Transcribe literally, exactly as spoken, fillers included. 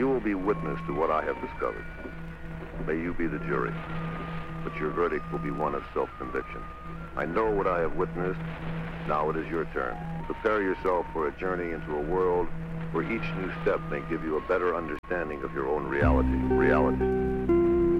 You will be witness to what I have discovered. May you be the jury, but your verdict will be one of self-conviction. I know what I have witnessed. Now it is your turn. Prepare yourself for a journey into a world where each new step may give you a better understanding of your own reality. Reality.